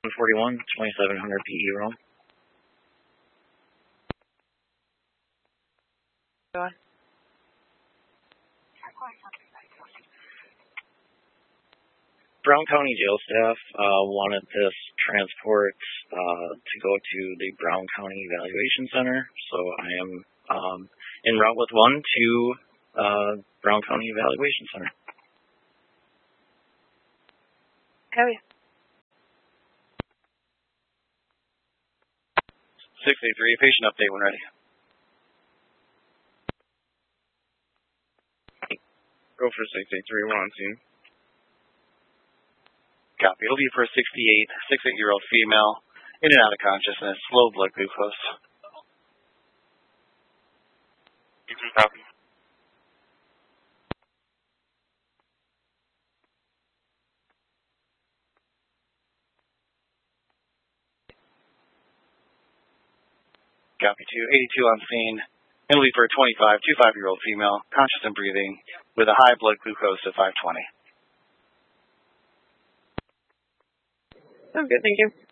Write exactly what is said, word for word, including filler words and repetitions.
one forty-one, twenty-seven hundred P E roll. Go on. Brown County jail staff uh, wanted this transport uh, to go to the Brown County Evaluation Center, so I am um, en route with one to uh, Brown County Evaluation Center. Copy. six eight three, patient update when ready. Go for six eight three, we're on scene. Copy. It'll be for a sixty-eight, sixty-eight-year-old female, in and out of consciousness, low blood glucose. Copy. Copy two, eighty-two on scene. It'll be for a twenty-five, twenty-five-year-old female, conscious and breathing, with a high blood glucose at five twenty. Oh, good, thank you.